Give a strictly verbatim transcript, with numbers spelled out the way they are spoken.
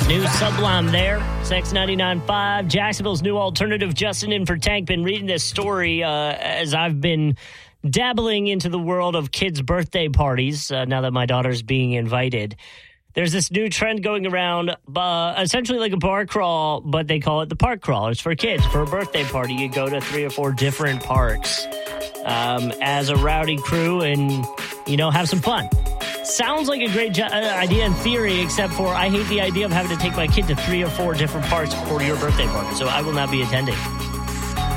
New Sublime there. Sex ninety-nine point five. Jacksonville's new alternative. Justin in for Tank. Been reading this story uh, as I've been dabbling into the world of kids' birthday parties uh, now that my daughter's being invited. There's this new trend going around, uh, essentially like a bar crawl, but they call it the park crawl. It's for kids. For a birthday party, you go to three or four different parks um, as a rowdy crew and, you know, have some fun. Sounds like a great jo- idea in theory, except for I hate the idea of having to take my kid to three or four different parks for your birthday party, so I will not be attending.